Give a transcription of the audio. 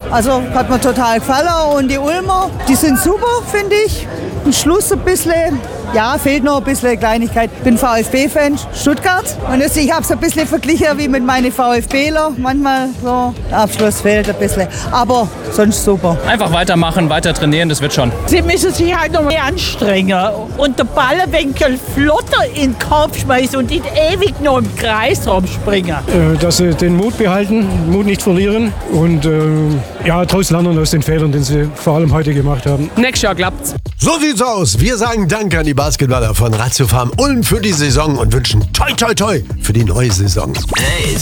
Also hat mir total gefallen und die Ulmer, die sind super, finde ich. Am Schluss ein bisschen, ja, fehlt noch ein bisschen Kleinigkeit. Ich bin VfB-Fan, Stuttgart. Und jetzt, ich habe es ein bisschen verglichen wie mit meinen VfBler. Manchmal so, der Abschluss fehlt ein bisschen. Aber sonst super. Einfach weitermachen, weiter trainieren, das wird schon. Sie müssen sich halt noch mehr anstrengen und den Ballenwinkel flotter in den Korb schmeißen und nicht ewig nur im Kreis rumspringen. Dass sie den Mut behalten, Mut nicht verlieren und daraus lernen aus den Fehlern, den sie vor allem heute gemacht haben. Nächstes Jahr klappt's. So sieht's aus. Wir sagen Danke an die Basketballer von Ratiofarm Ulm für die Saison und wünschen toi toi toi für die neue Saison. Hey.